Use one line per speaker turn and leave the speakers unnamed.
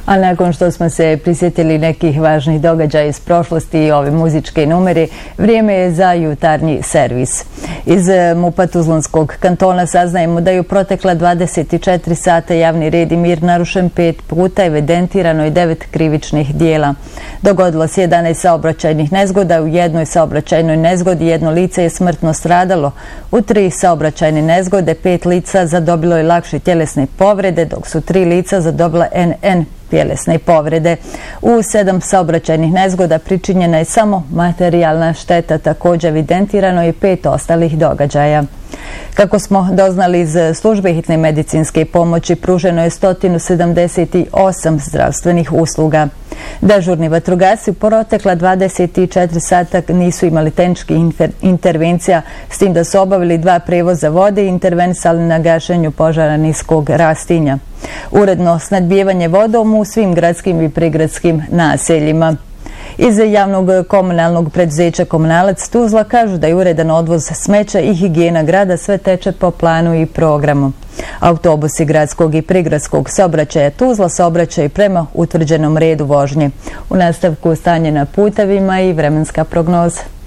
A nakon što smo se prisjetili nekih važnih događaja iz prošlosti i ove muzičke numere, vrijeme je za jutarnji servis. Iz MUP-a Tuzlanskog kantona saznajemo da je u protekla 24 sata javni red i mir narušen 5 puta, evidentirano je 9 krivičnih dijela. Dogodilo se 11 saobraćajnih nezgoda, u jednoj saobraćajnoj nezgodi jedno lice je smrtno stradalo, u 3 saobraćajne nezgode 5 lica zadobilo je lakše tjelesne povrede, dok su 3 lica zadobila NN tjelesne povrede. U 7 saobraćajnih nezgoda pričinjena je samo materijalna šteta, također evidentirano je 5 ostalih događaja. Kako smo doznali iz službe hitne medicinske pomoći, pruženo je 178 zdravstvenih usluga. Dežurni vatrogasci u protekla 24 sata nisu imali tehničkih intervencija, s tim da su obavili 2 prevoza vode i intervenisali na gašenju požara niskog rastinja. Uredno snadbijevanje vodom u svim gradskim i prigradskim naseljima. Iz javnog komunalnog preduzeća Komunalac Tuzla kažu da je uredan odvoz smeća i higijena grada, sve teče po planu i programu. Autobusi gradskog i prigradskog saobraćaja Tuzla saobraćaju prema utvrđenom redu vožnje. U nastavku stanje na putevima i vremenska prognoza.